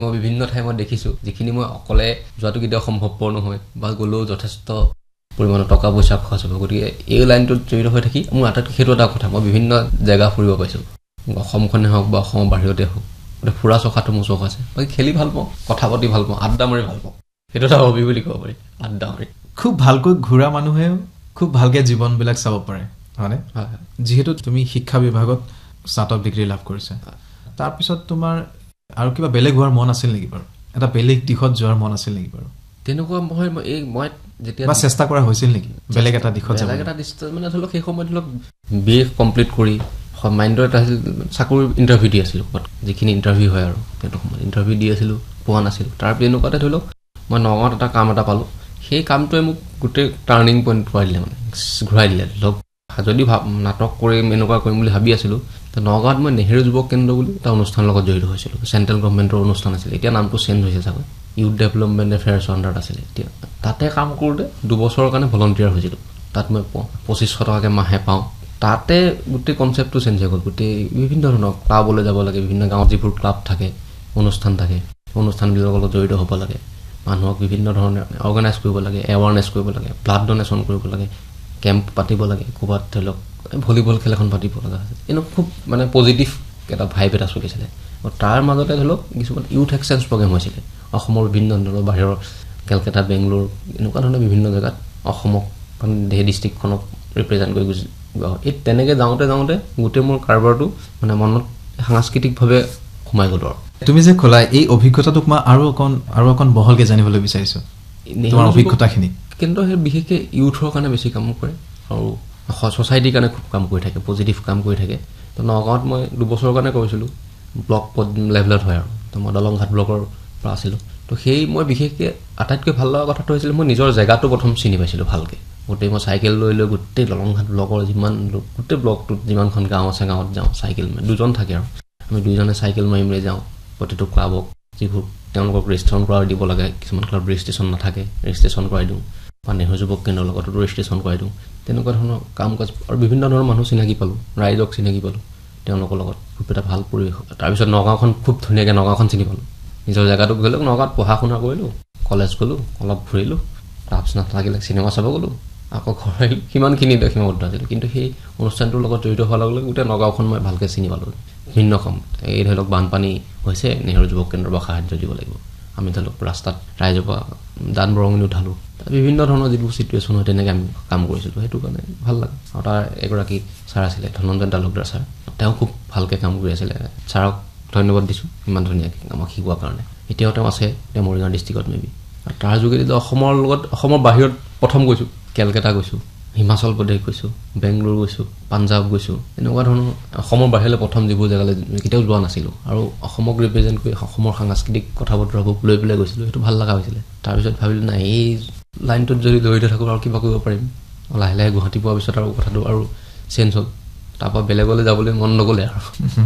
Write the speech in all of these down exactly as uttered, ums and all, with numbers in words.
মই বিভিন্ন ঠাই মই দেখিছোঁ যিখিনি মই অকলে যোৱাটো কেতিয়াও সম্ভৱপৰ নহয় বা গ'লেও যথেষ্ট পৰিমাণৰ টকা পইচা খৰচ হ'ব গতিকে এই লাইনটোত জড়িত হৈ থাকি মোৰ আটাইতকৈ সেইটো এটা কথা মই বিভিন্ন জেগা ফুৰিব পাইছোঁ অসমখনে হওক বা অসমৰ বাহিৰতে হওক গতিকে ফুৰা চকাটো মোৰ চখ আছে বাকী খেলি ভাল পাওঁ কথা পাতি ভাল পাওঁ আড্ডা মাৰি ভাল পাওঁ সেইটো এটা হবি বুলি ক'ব পাৰি আড্ডা মাৰি খুব ভালকৈ ঘূৰা মানুহে খুব ভালকৈ জীৱনবিলাক চাব পাৰে হয়নে যিহেতু তুমি শিক্ষা বিভাগত স্নাতক ডিগ্ৰী লাভ কৰিছা তাৰপিছত তোমাৰ আৰু কিবা বেলেগ হোৱাৰ মন আছিল নেকি বাৰু এটা বেলেগ দিশত যোৱাৰ মন আছিল নেকি বাৰু তেনেকুৱা মই এই মই যেতিয়া বা চেষ্টা কৰা হৈছিল নেকি বেলেগ এটা দিশত বেলেগ এটা দিশ মানে ধৰি লওক সেই সময়ত ধৰি লওক বি এ কমপ্লিট কৰি মাইণ্ডৰ এটা আছিল চাকৰি ইণ্টাৰভিউ দি আছিলোঁ যিখিনি ইণ্টাৰভিউ হয় আৰু সেইটো সময়ত ইণ্টাৰভিউ দি আছিলোঁ পোৱা নাছিলোঁ তাৰ এনেকুৱাতে ধৰি লওক মই নগাঁৱত এটা কাম এটা পালোঁ সেই কামটোৱে মোক গোটেই টাৰ্ণিং পইণ্ট ঘূৰাই দিলে মানে ঘূৰাই দিলে ধৰক যদি ভাব নাটক কৰিম এনেকুৱা কৰিম বুলি ভাবি আছিলোঁ তো নগাঁৱত মই নেহেৰু যুৱক কেন্দ্ৰ বুলি এটা অনুষ্ঠানৰ লগত জড়িত হৈছিলোঁ চেণ্ট্ৰেল গভৰ্ণমেণ্টৰ অনুষ্ঠান আছিলে এতিয়া নামটো চেঞ্জ হৈছে চাগৈ ইউথ ডেভেলপমেণ্ট এফেয়াৰ্ছৰ আণ্ডাৰত আছিলে এতিয়া তাতে কাম কৰোঁতে দুবছৰৰ কাৰণে ভলণ্টিয়াৰ হৈছিলোঁ তাত মই পঁচিছশ টকাকৈ মাহে পাওঁ তাতে গোটেই কনচেপ্টটো চেঞ্জ হৈ গ'ল গোটেই বিভিন্ন ধৰণৰ ক্লাবলৈ যাব লাগে বিভিন্ন গাঁৱত যিবোৰ ক্লাব থাকে অনুষ্ঠান থাকে অনুষ্ঠানবিলাকৰ লগত জড়িত হ'ব লাগে মানুহক বিভিন্ন ধৰণে অৰ্গেনাইজ কৰিব লাগে এৱাৰনেছ কৰিব লাগে ব্লাড ডনেশ্যন কৰিব লাগে কেম্প পাতিব লাগে ক'ৰবাত ধৰি লওক ভলীবল খেল এখন পাতিব লগা হৈছে এনেকুৱা খুব মানে পজিটিভ এটা ভাইব এটা চলিছিলে তাৰ মাজতে ধৰি লওক কিছুমান ইউথ এক্সচেঞ্জ প্ৰগ্ৰেম হৈছিলে অসমৰ বিভিন্ন ধৰণৰ বাহিৰৰ কেলকাতা বেংগলোৰ এনেকুৱা ধৰণৰ বিভিন্ন জেগাত অসমক সেই ডিষ্ট্ৰিক্টখনক ৰিপ্ৰেজেণ্ট কৰি গুচি যোৱা হয় এই তেনেকৈ যাওঁতে যাওঁতে গোটেই মোৰ কাৰবাৰটো মানে মনত সাংস্কৃতিকভাৱে সোমাই গ'লো আৰু তুমি যে ক'লা এই অভিজ্ঞতাটোক মই আৰু অকণ আৰু অকণ বহলকৈ জানিবলৈ বিচাৰিছোঁ তোমাৰ অভিজ্ঞতাখিনি কিন্তু সেই বিশেষকৈ ইউথৰ কাৰণে বেছি কাম কৰে আৰু ছ'চাইটিৰ কাৰণে খুব কাম কৰি থাকে পজিটিভ কাম কৰি থাকে তো নগাঁৱত মই দুবছৰৰ কাৰণে কৰিছিলোঁ ব্লক লেভেলত হয় আৰু তো মই দলংঘাট ব্লকৰ পৰা আছিলোঁ তো সেই মই বিশেষকৈ আটাইতকৈ ভাল লগা কথাটো হৈছিলে মই নিজৰ জেগাটো প্ৰথম চিনি পাইছিলোঁ ভালকৈ গোটেই মই চাইকেল লৈ লৈ গোটেই দলংঘাট ব্লকৰ যিমান গোটেই ব্লকটোত যিমানখন গাঁও আছে গাঁৱত যাওঁ চাইকেল মাৰি দুজন থাকে আৰু আমি দুইজনে চাইকেল মাৰি মাৰি যাওঁ প্ৰতিটো ক্লাবক যিবোৰ তেওঁলোকক ৰেজিষ্ট্ৰেশ্যন কৰাই দিব লাগে কিছুমান ক্লাব ৰেজিষ্ট্ৰেশ্যন নাথাকে ৰেজিষ্ট্ৰেশ্যন কৰাই দিওঁ বা নেহেৰু যুৱক কেন্দ্ৰৰ লগতো ৰেজিষ্ট্ৰেশ্যন কৰাই দিওঁ তেনেকুৱা ধৰণৰ কাম কাজ আৰু বিভিন্ন ধৰণৰ মানুহ চিনাকি পালোঁ ৰাইজক চিনাকি পালোঁ তেওঁলোকৰ লগত খুব এটা ভাল পৰিৱেশ তাৰপিছত নগাঁওখন খুব ধুনীয়াকৈ নগাঁওখন চিনি পালোঁ নিজৰ জেগাটোক গ'লোঁ নগাঁৱত পঢ়া শুনা কৰিলোঁ কলেজ গ'লোঁ অলপ ঘূৰিলোঁ ক্লাবছ নাথাকিলে চিনেমা চাব গ'লোঁ আকৌ ঘৰ আহিলোঁ সিমানখিনিতে সীমাবদ্ধ আছিলোঁ কিন্তু সেই অনুষ্ঠানটোৰ লগত জড়িত হোৱাৰ লগে লগে গোটেই নগাঁওখন মই ভালকৈ চিনি পালোঁ ভিন্ন কাম এই ধৰি লওক বানপানী হৈছে নেহেৰু যুৱক কেন্দ্ৰৰ পৰা সাহাৰ্য দিব লাগিব আমি ধৰি লওক ৰাস্তাত ৰাইজৰ পৰা দান বৰঙণি উঠালোঁ বিভিন্ন ধৰণৰ যিবোৰ চিটুৱেশ্যন হয় তেনেকৈ আমি কাম কৰিছিলোঁ সেইটো কাৰণে ভাল লাগে আৰু তাৰ এগৰাকী ছাৰ আছিলে ধনঞ্জয় তালুকদাৰ ছাৰ তেওঁ খুব ভালকৈ কাম কৰি আছিলে ছাৰক ধন্যবাদ দিছোঁ ইমান ধুনীয়াকৈ আমাক শিকোৱাৰ কাৰণে এতিয়াও তেওঁ আছে তেওঁ মৰিগাঁও ডিষ্ট্ৰিক্টত মেবি আৰু তাৰ যোগেদি অসমৰ লগত অসমৰ বাহিৰত প্ৰথম গৈছোঁ কেলকাতা গৈছোঁ হিমাচল প্ৰদেশ গৈছোঁ বেংগলোৰ গৈছোঁ পাঞ্জাৱ গৈছোঁ এনেকুৱা ধৰণৰ অসমৰ বাহিৰলৈ প্ৰথম যিবোৰ জেগালৈ কেতিয়াও যোৱা নাছিলোঁ আৰু অসমক ৰিপ্ৰেজেণ্ট কৰি অসমৰ সাংস্কৃতিক কথা বতৰাবোৰ লৈ পেলাই গৈছিলোঁ সেইটো ভাল লগা হৈছিলে তাৰপিছত ভাবিলোঁ নাই এই লাইনটোত যদি জড়িত থাকোঁ আৰু কিবা কৰিব পাৰিম লাহে লাহে গুৱাহাটী পোৱাৰ পিছত আৰু কথাটো আৰু চেঞ্জ হ'ল তাৰপৰা বেলেগলৈ যাবলৈ মন নগ'লে আৰু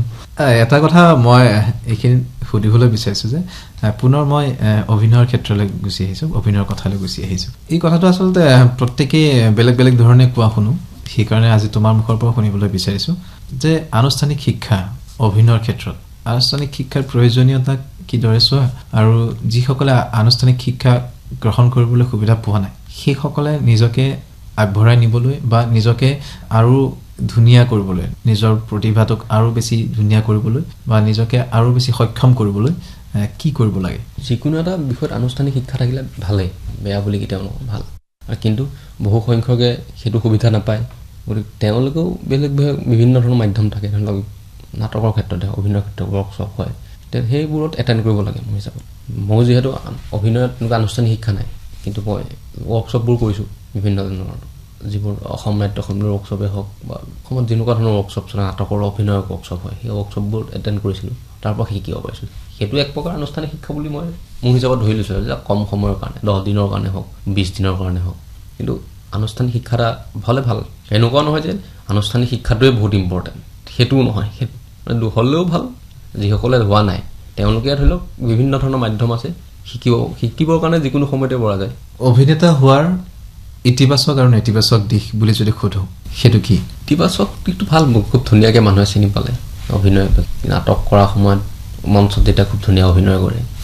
এটা কথা মই এইখিনি সুধিবলৈ বিচাৰিছোঁ যে পুনৰ মই অভিনয়ৰ ক্ষেত্ৰলৈ গুচি আহিছোঁ অভিনয়ৰ কথালৈ গুচি আহিছোঁ এই কথাটো আচলতে প্ৰত্যেকেই বেলেগ বেলেগ ধৰণে কোৱা শুনো সেইকাৰণে আজি তোমাৰ মুখৰ পৰা শুনিবলৈ বিচাৰিছোঁ যে আনুষ্ঠানিক শিক্ষা অভিনয়ৰ ক্ষেত্ৰত আনুষ্ঠানিক শিক্ষাৰ প্ৰয়োজনীয়তা কিদৰে চোৱা আৰু যিসকলে আনুষ্ঠানিক শিক্ষা গ্ৰহণ কৰিবলৈ সুবিধা পোৱা নাই সেইসকলে নিজকে আগবঢ়াই নিবলৈ বা নিজকে আৰু ধুনীয়া কৰিবলৈ নিজৰ প্ৰতিভাটোক আৰু বেছি ধুনীয়া কৰিবলৈ বা নিজকে আৰু বেছি সক্ষম কৰিবলৈ কি কৰিব লাগে যিকোনো এটা বিষয়ত আনুষ্ঠানিক শিক্ষা থাকিলে ভালেই বেয়া বুলি কেতিয়াও নহয় ভাল কিন্তু বহু সংখ্যকে সেইটো সুবিধা নাপায় গতিকে তেওঁলোকেও বেলেগ বেলেগ বিভিন্ন ধৰণৰ মাধ্যম থাকে ধৰি লওক নাটকৰ ক্ষেত্ৰতে অভিনয়ৰ ক্ষেত্ৰত ৱৰ্কশ্বপ হয় তেতিয়া সেইবোৰত এটেণ্ড কৰিব লাগে মোৰ হিচাপত মই যিহেতু অভিনয়ত এনেকুৱা আনুষ্ঠানিক শিক্ষা নাই কিন্তু মই ৱৰ্কশ্বপবোৰ কৰিছোঁ বিভিন্ন ধৰণৰ যিবোৰ অসম নাট্য সমিতিৰ ৱৰ্কশ্বপেই হওক বা অসমত যেনেকুৱা ধৰণৰ ৱৰ্কশ্বপ চলে নাটকৰ অভিনয়ৰ ৱৰ্কশ্বপ হয় সেই ৱৰ্কশ্বপবোৰ এটেণ্ড কৰিছিলোঁ তাৰ পৰা শিকিব পাৰিছোঁ সেইটো এক প্ৰকাৰ আনুষ্ঠানিক শিক্ষা বুলি মই মোৰ হিচাপত ধৰি লৈছোঁ যে কম সময়ৰ কাৰণে দহ দিনৰ কাৰণে হওক বিছ দিনৰ কাৰণে হওক কিন্তু আনুষ্ঠানিক শিক্ষা এটা ভালে ভাল এনেকুৱা নহয় যে আনুষ্ঠানিক শিক্ষাটোৱে বহুত ইম্পৰ্টেণ্ট সেইটোও নহয় সেইটো হ'লেও ভাল যিসকলে হোৱা নাই তেওঁলোকে ধৰি লওক বিভিন্ন ধৰণৰ মাধ্যম আছে শিকিব শিকিবৰ কাৰণে যিকোনো সময়তে পৰা যায় অভিনেতা হোৱাৰ ইতিবাচক আৰু নেতিবাচক দিশ বুলি যদি সোধো সেইটো কি ইতিবাচক দিশটো ভাল খুব ধুনীয়াকৈ মানুহে চিনি পালে অভিনয় নাটক কৰাৰ সময়ত মঞ্চত যেতিয়া খুব ধুনীয়া অভিনয় কৰে